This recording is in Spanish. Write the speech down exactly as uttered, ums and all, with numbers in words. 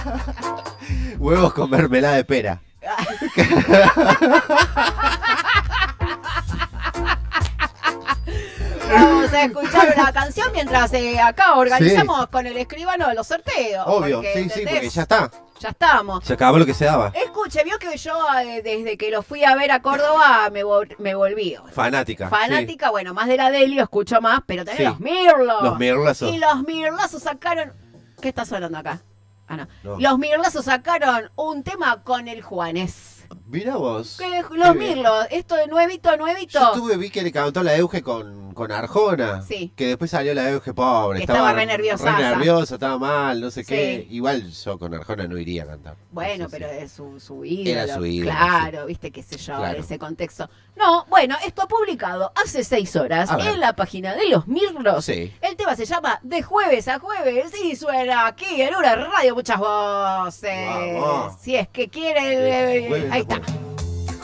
Huevos con mermelada de pera. Vamos a escuchar una canción mientras eh, acá organizamos sí. con el escribano los sorteos. Obvio, porque, sí, ¿entendés? sí, porque ya está. Ya estamos. Se acabó lo que se daba. Escuche, vio que yo eh, desde que lo fui a ver a Córdoba me, vol- me volví. Fanática. Fanática, sí. bueno, más de la Delio, escucho más, pero tenés sí. los Mirlos. Los Mirlazos. Y los Mirlazos sacaron... ¿Qué está sonando acá? Ah, no. no. Los Mirlazos sacaron un tema con el Juanes. Mira vos. Que los Mirlos, esto de nuevito, nuevito. Yo tuve, vi que le cantó la Euge con, con Arjona. Sí. Que después salió la Euge pobre. Que estaba, estaba re nerviosa. Re nerviosa, estaba mal, no sé sí. qué. Igual yo con Arjona no iría a cantar. Bueno, no sé pero si. es su, su ídolo. Era su ídolo. Claro, sí. viste, qué sé yo, claro. en ese contexto. No, bueno, esto publicado hace seis horas en la página de Los Mirlos. Sí. El tema se llama De Jueves a Jueves y suena aquí en una radio muchas voces. Vamos. Si es que quiere, el, ahí está.